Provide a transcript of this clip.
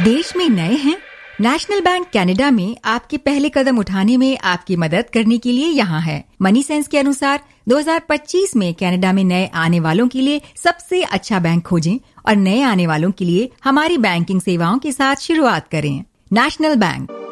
देश में नए हैं? नेशनल बैंक कनाडा में आपके पहले कदम उठाने में आपकी मदद करने के लिए यहाँ है। मनी सेंस के अनुसार 2025 में कनाडा में नए आने वालों के लिए सबसे अच्छा बैंक खोजें और नए आने वालों के लिए हमारी बैंकिंग सेवाओं के साथ शुरुआत करें। National bank.